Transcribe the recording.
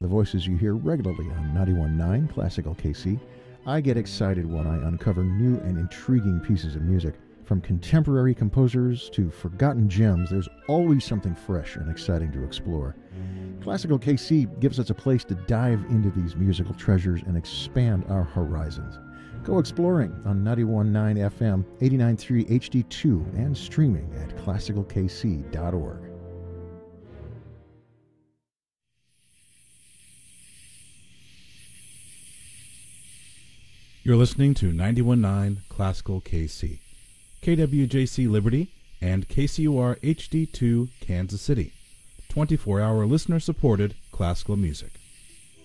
The voices you hear regularly on 91.9 Classical KC. I get excited when I uncover new and intriguing pieces of music. From contemporary composers to forgotten gems, there's always something fresh and exciting to explore. Classical KC gives us a place to dive into these musical treasures and expand our horizons. Go exploring on 91.9 FM, 89.3 HD2, and streaming at classicalkc.org. You're listening to 91.9 Classical KC, KWJC Liberty, and KCUR HD2 Kansas City. 24-hour listener-supported classical music.